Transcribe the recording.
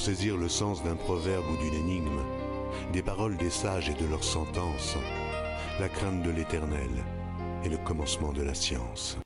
saisir le sens d'un proverbe ou d'une énigme, des paroles des sages et de leurs sentences, la crainte de l'Éternel est le commencement de la science.